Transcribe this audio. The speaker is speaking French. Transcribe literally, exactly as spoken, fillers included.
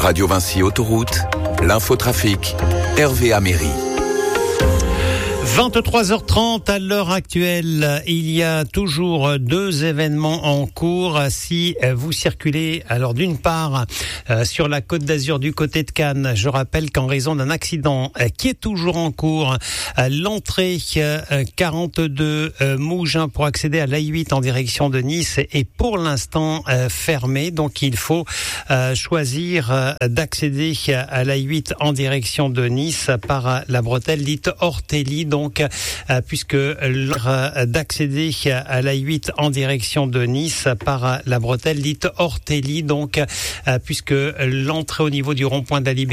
Radio Vinci Autoroute, l'infotrafic, Hervé Améry. vingt-trois heures trente à l'heure actuelle, il y a toujours deux événements en cours. Si vous circulez, alors d'une part euh, sur la Côte d'Azur du côté de Cannes, je rappelle qu'en raison d'un accident euh, qui est toujours en cours, euh, l'entrée euh, quarante-deux euh, Mougins pour accéder à l'A huit en direction de Nice est pour l'instant euh, fermée. Donc il faut euh, choisir euh, d'accéder à l'A huit en direction de Nice par la bretelle dite Ortelli. Donc, euh, puisque l'heure d'accéder à l'A huit en direction de Nice par la bretelle dite Ortelli, donc, euh, puisque l'entrée au niveau du rond-point de la Libération